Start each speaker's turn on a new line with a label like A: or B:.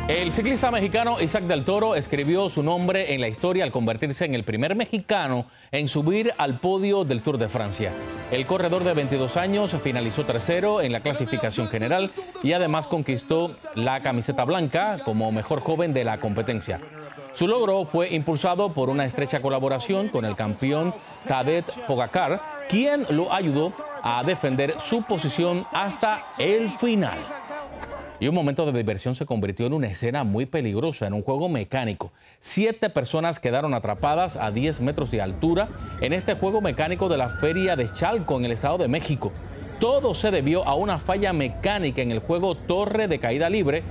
A: El ciclista mexicano Isaac del Toro escribió su nombre en la historia al convertirse en el primer mexicano en subir al podio del Tour de Francia. El corredor de 22 años finalizó tercero en la clasificación general y además conquistó la camiseta blanca como mejor joven de la competencia. Su logro fue impulsado por una estrecha colaboración con el campeón Tadej Pogačar, quien lo ayudó a defender su posición hasta el final. Y un momento de diversión se convirtió en una escena muy peligrosa en un juego mecánico. 7 personas quedaron atrapadas a 10 metros de altura en este juego mecánico de la Feria de Chalco en el Estado de México. Todo se debió a una falla mecánica en el juego Torre de Caída Libre